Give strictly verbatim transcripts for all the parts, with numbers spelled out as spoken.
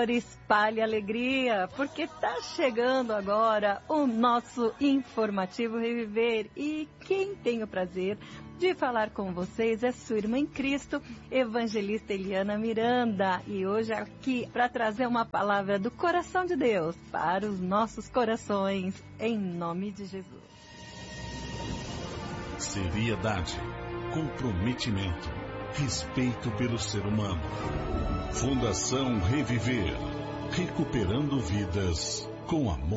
amor, espalhe alegria, porque está chegando agora o nosso informativo Reviver. E quem tem o prazer de falar com vocês é sua irmã em Cristo, evangelista Eliana Miranda. E hoje aqui para trazer uma palavra do coração de Deus para os nossos corações, em nome de Jesus. Seriedade, comprometimento, respeito pelo ser humano. Fundação Reviver, recuperando vidas com amor.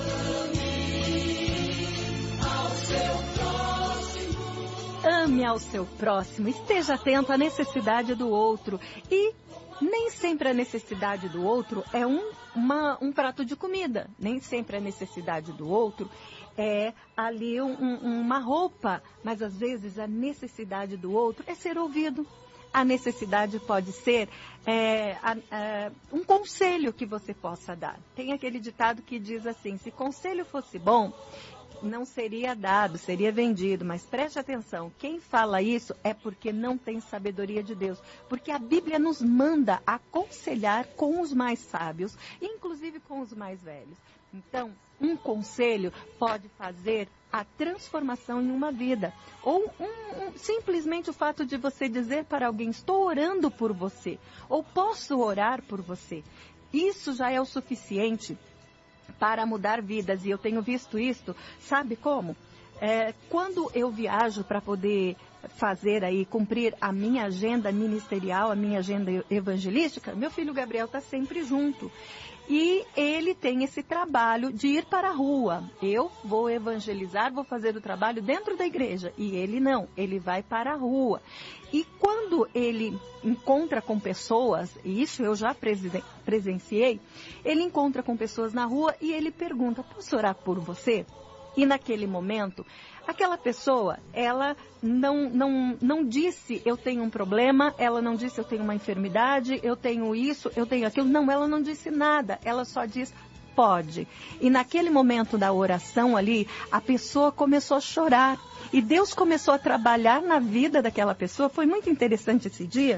Ame ao seu próximo, esteja atento à necessidade do outro. E nem sempre a necessidade do outro é um, uma, um prato de comida. Nem sempre a necessidade do outro é ali um, um, uma roupa. Mas às vezes a necessidade do outro é ser ouvido. A necessidade pode ser é, a, a, um conselho que você possa dar. Tem aquele ditado que diz assim: se conselho fosse bom, não seria dado, seria vendido. Mas preste atenção, quem fala isso é porque não tem sabedoria de Deus. Porque a Bíblia nos manda aconselhar com os mais sábios, inclusive com os mais velhos. Então, um conselho pode fazer a transformação em uma vida. Ou um, um, simplesmente o fato de você dizer para alguém: estou orando por você, ou posso orar por você. Isso já é o suficiente para mudar vidas. E eu tenho visto isso, sabe como? É, quando eu viajo para poder fazer aí, cumprir a minha agenda ministerial, a minha agenda evangelística, meu filho Gabriel está sempre junto. E ele tem esse trabalho de ir para a rua. Eu vou evangelizar, vou fazer o trabalho dentro da igreja. E ele não, ele vai para a rua. E quando ele encontra com pessoas, e isso eu já presenciei, ele encontra com pessoas na rua e ele pergunta: posso orar por você? E naquele momento, aquela pessoa, ela não, não, não disse eu tenho um problema, ela não disse eu tenho uma enfermidade, eu tenho isso, eu tenho aquilo. Não, ela não disse nada, ela só diz pode. E naquele momento da oração ali, a pessoa começou a chorar. E Deus começou a trabalhar na vida daquela pessoa. Foi muito interessante esse dia,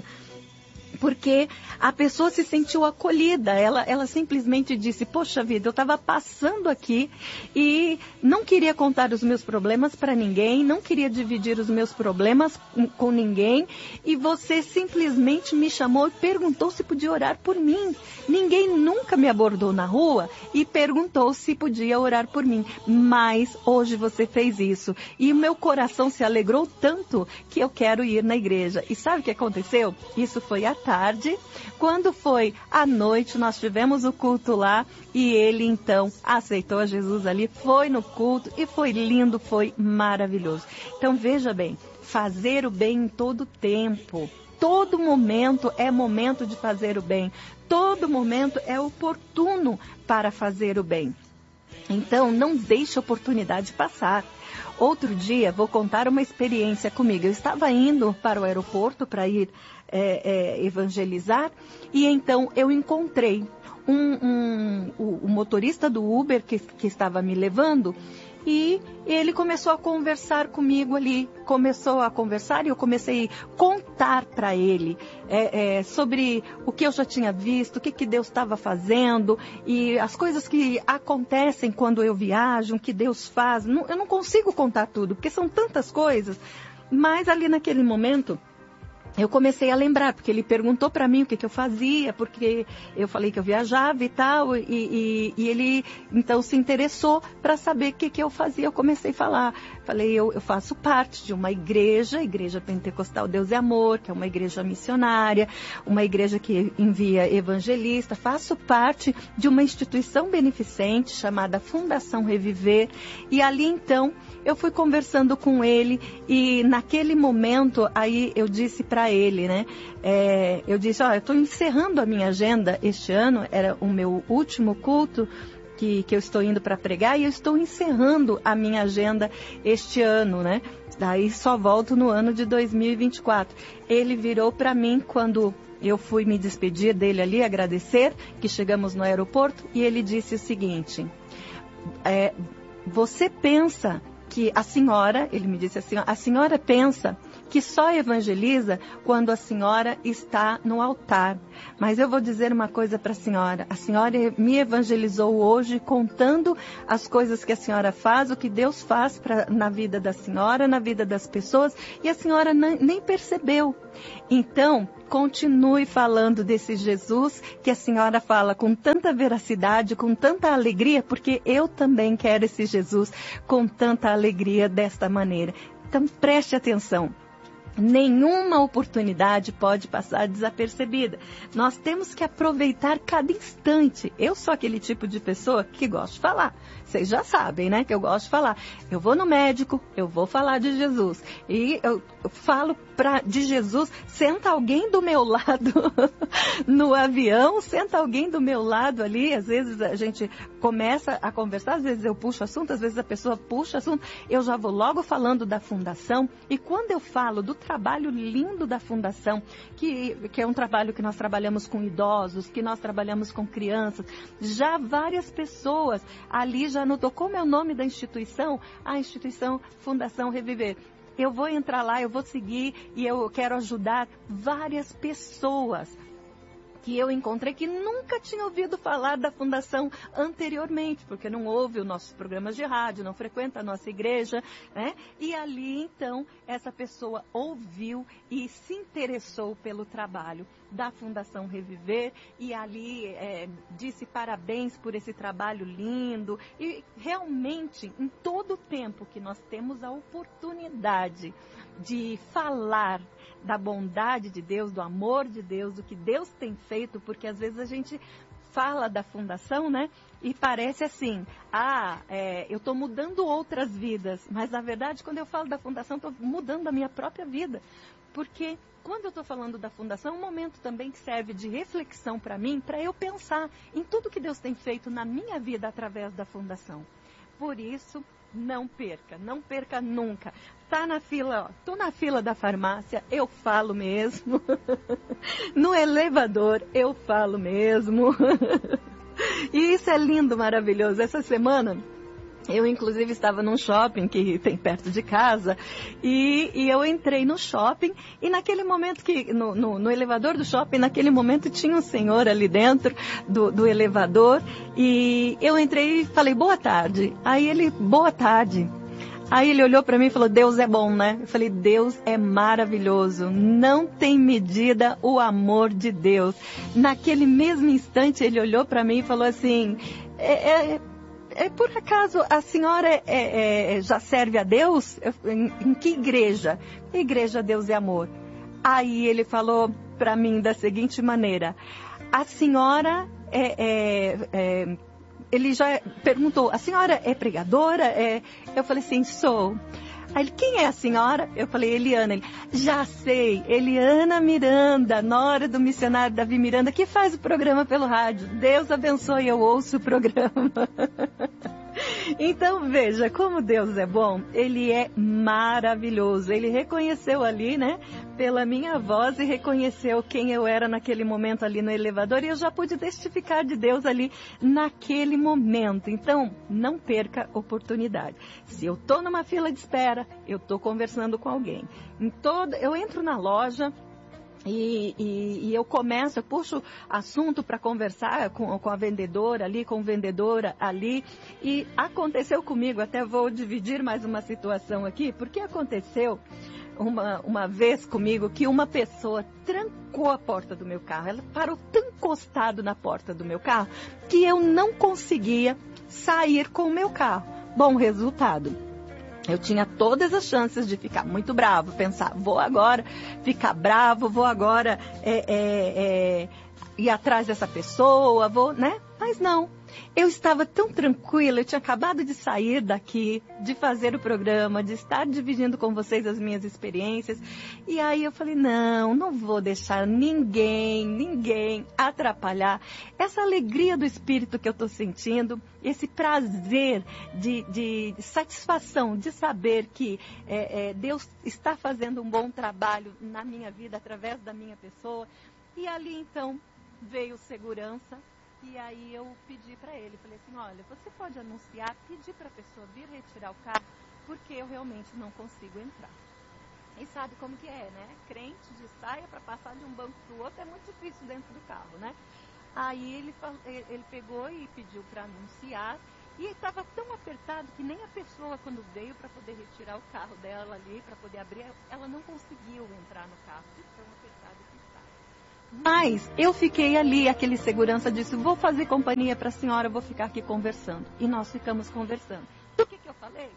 porque a pessoa se sentiu acolhida. Ela, ela simplesmente disse: poxa vida, eu estava passando aqui e não queria contar os meus problemas para ninguém, não queria dividir os meus problemas com ninguém, e você simplesmente me chamou e perguntou se podia orar por mim. Ninguém nunca me abordou na rua e perguntou se podia orar por mim, mas hoje você fez isso e o meu coração se alegrou tanto que eu quero ir na igreja. E sabe o que aconteceu? Isso foi a tarde. Quando foi à noite, nós tivemos o culto lá e ele então aceitou a Jesus ali, foi no culto e foi lindo, foi maravilhoso. Então veja bem, fazer o bem em todo tempo, todo momento é momento de fazer o bem, todo momento é oportuno para fazer o bem. Então não deixe a oportunidade passar. Outro dia, vou contar uma experiência comigo. Eu estava indo para o aeroporto para ir é, é, evangelizar e então eu encontrei um, um, o, o motorista do Uber que, que estava me levando e ele começou a conversar comigo ali. Começou a conversar e eu comecei a contar para ele é, é, sobre o que eu já tinha visto, o que, que Deus estava fazendo e as coisas que acontecem quando eu viajo, o que Deus faz. Não, eu não consigo contar tudo, porque são tantas coisas, mas ali naquele momento eu comecei a lembrar, porque ele perguntou para mim o que, que eu fazia, porque eu falei que eu viajava e tal, e, e, e ele então se interessou para saber o que, que eu fazia. Eu comecei a falar, falei, eu, eu faço parte de uma igreja, Igreja Pentecostal Deus é Amor, que é uma igreja missionária, uma igreja que envia evangelista, faço parte de uma instituição beneficente chamada Fundação Reviver, e ali então eu fui conversando com ele e naquele momento aí eu disse para ele, né? É, eu disse, ó, eu estou encerrando a minha agenda este ano, era o meu último culto que, que eu estou indo para pregar e eu estou encerrando a minha agenda este ano, né? Daí só volto no ano de dois mil e vinte e quatro. Ele virou para mim quando eu fui me despedir dele ali, agradecer, que chegamos no aeroporto, e ele disse o seguinte, é, você pensa que a senhora, ele me disse assim, a senhora pensa que só evangeliza quando a senhora está no altar. Mas eu vou dizer uma coisa para a senhora. A senhora me evangelizou hoje contando as coisas que a senhora faz, o que Deus faz pra, na vida da senhora, na vida das pessoas, e a senhora nem, nem percebeu. Então, continue falando desse Jesus que a senhora fala com tanta veracidade, com tanta alegria, porque eu também quero esse Jesus com tanta alegria desta maneira. Então, preste atenção. Nenhuma oportunidade pode passar desapercebida. Nós temos que aproveitar cada instante. Eu sou aquele tipo de pessoa que gosta de falar. Vocês já sabem, né? Que eu gosto de falar. Eu vou no médico, eu vou falar de Jesus. E eu, eu falo pra, de Jesus, senta alguém do meu lado no avião, senta alguém do meu lado ali. Às vezes a gente começa a conversar, às vezes eu puxo assunto, às vezes a pessoa puxa assunto. Eu já vou logo falando da fundação. E quando eu falo do trabalho lindo da fundação, que, que é um trabalho que nós trabalhamos com idosos, que nós trabalhamos com crianças, já várias pessoas ali já anotou como é o nome da instituição, a instituição Fundação Reviver. Eu vou entrar lá, eu vou seguir e eu quero ajudar várias pessoas que eu encontrei que nunca tinha ouvido falar da fundação anteriormente, porque não ouve os nossos programas de rádio, não frequenta a nossa igreja, né? E ali, então, essa pessoa ouviu e se interessou pelo trabalho da Fundação Reviver e ali é, disse parabéns por esse trabalho lindo. E realmente, em todo o tempo que nós temos a oportunidade de falar da bondade de Deus, do amor de Deus, do que Deus tem feito, porque às vezes a gente fala da fundação, né? E parece assim, ah, é, eu estou mudando outras vidas, mas na verdade quando eu falo da fundação, estou mudando a minha própria vida, porque quando eu estou falando da fundação, é um momento também que serve de reflexão para mim, para eu pensar em tudo que Deus tem feito na minha vida através da fundação. Por isso, não perca, não perca nunca. Tá na fila, ó, tô na fila da farmácia, eu falo mesmo. No elevador, eu falo mesmo. E isso é lindo, maravilhoso. Essa semana, eu inclusive estava num shopping que tem perto de casa e, e eu entrei no shopping e naquele momento que, no, no, no elevador do shopping, naquele momento tinha um senhor ali dentro do, do elevador e eu entrei e falei, boa tarde. Aí ele, boa tarde. Aí ele olhou para mim e falou, Deus é bom, né? Eu falei, Deus é maravilhoso. Não tem medida o amor de Deus. Naquele mesmo instante ele olhou para mim e falou assim, é, é, é por acaso a senhora é, é, já serve a Deus? Eu, em, em que igreja? Igreja Deus é Amor. Aí ele falou para mim da seguinte maneira, a senhora é... é, é ele já perguntou, a senhora é pregadora? É... Eu falei assim, sou. Aí ele, quem é a senhora? Eu falei, Eliana. Ele, já sei, Eliana Miranda, nora do missionário Davi Miranda, que faz o programa pelo rádio. Deus abençoe, eu ouço o programa. Então veja, como Deus é bom, Ele é maravilhoso. Ele reconheceu ali, né, pela minha voz e reconheceu quem eu era naquele momento ali no elevador e eu já pude testificar de Deus ali naquele momento. Então, não perca oportunidade. Se eu estou numa fila de espera, eu estou conversando com alguém. Em todo, eu entro na loja... E, e, e eu começo, eu puxo assunto para conversar com, com a vendedora ali, com o vendedor ali. E aconteceu comigo, até vou dividir mais uma situação aqui, porque aconteceu uma, uma vez comigo que uma pessoa trancou a porta do meu carro. Ela parou tão encostado na porta do meu carro que eu não conseguia sair com o meu carro. Bom resultado. Eu tinha todas as chances de ficar muito bravo, pensar, vou agora ficar bravo, vou agora é, é, é, ir atrás dessa pessoa, vou, né? Mas não, eu estava tão tranquila, eu tinha acabado de sair daqui, de fazer o programa, de estar dividindo com vocês as minhas experiências. E aí eu falei, não, não vou deixar ninguém, ninguém atrapalhar essa alegria do espírito que eu estou sentindo, esse prazer de, de, de satisfação, de saber que é, é, Deus está fazendo um bom trabalho na minha vida, através da minha pessoa. E ali então veio segurança. E aí eu pedi para ele, falei assim, olha, você pode anunciar, pedir para a pessoa vir retirar o carro, porque eu realmente não consigo entrar. E sabe como que é, né? Crente de saia para passar de um banco para o outro é muito difícil dentro do carro, né? Aí ele, ele pegou e pediu para anunciar, e estava tão apertado que nem a pessoa, quando veio para poder retirar o carro dela ali, para poder abrir, ela não conseguiu entrar no carro, de tão apertado que estava. Mas eu fiquei ali, aquele segurança disse, vou fazer companhia para a senhora, vou ficar aqui conversando. E nós ficamos conversando. Do que que eu falei?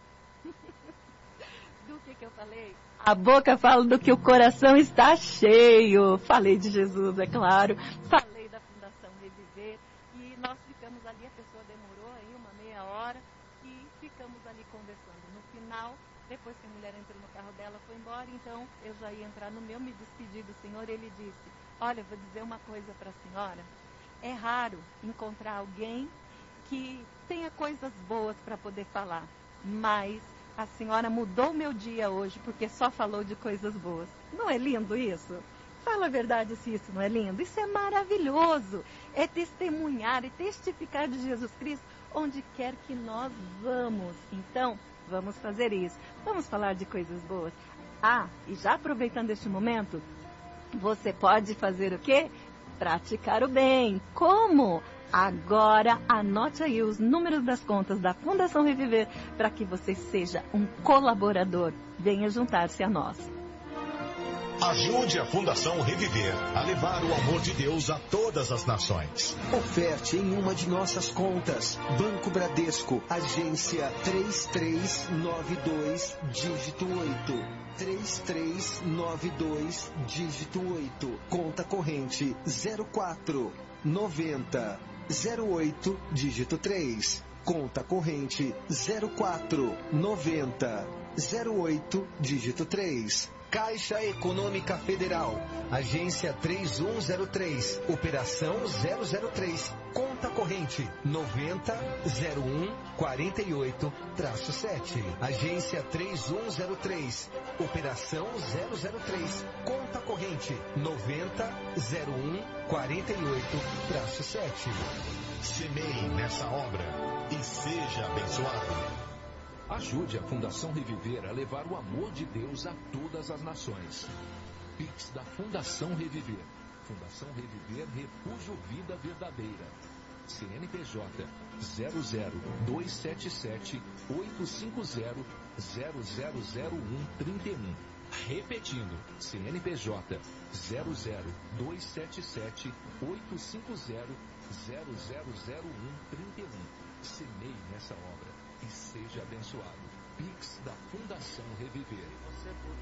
Do que que eu falei? A boca fala do que o coração está cheio. Falei de Jesus, é claro. Falei da Fundação Reviver. E nós ficamos ali, a pessoa demorou aí uma meia hora. E ficamos ali conversando. No final, depois que a mulher entrou no carro dela, foi embora. Então, eu já ia entrar no meu, me despedi do senhor. Ele disse, olha, vou dizer uma coisa para a senhora. É raro encontrar alguém que tenha coisas boas para poder falar. Mas a senhora mudou meu dia hoje porque só falou de coisas boas. Não é lindo isso? Fala a verdade se isso não é lindo. Isso é maravilhoso. É testemunhar e testificar de Jesus Cristo onde quer que nós vamos. Então, vamos fazer isso. Vamos falar de coisas boas. Ah, e já aproveitando este momento, você pode fazer o quê? Praticar o bem. Como? Agora, anote aí os números das contas da Fundação Reviver para que você seja um colaborador. Venha juntar-se a nós. Ajude a Fundação Reviver a levar o amor de Deus a todas as nações. Oferte em uma de nossas contas. Banco Bradesco, agência três três nove dois, dígito oito. três três nove dois, dígito oito. Conta corrente zero quatro noventa zero oito, dígito três. Conta corrente zero quatro noventa zero oito, dígito três. Caixa Econômica Federal, agência três um zero três, operação zero zero três, conta corrente noventa zero um quarenta e oito sete, agência três um zero três, operação zero zero três, conta corrente noventa zero um quarenta e oito sete. Semeie nessa obra e seja abençoado. Ajude a Fundação Reviver a levar o amor de Deus a todas as nações. Pix da Fundação Reviver. Fundação Reviver Refúgio Vida Verdadeira. C N P J zero zero dois sete sete oito cinco zero zero zero zero um trinta e um. Repetindo, C N P J zero zero dois sete sete oito cinco zero zero zero zero um trinta e um. Semeie nessa obra e seja abençoado. Pix da Fundação Reviver.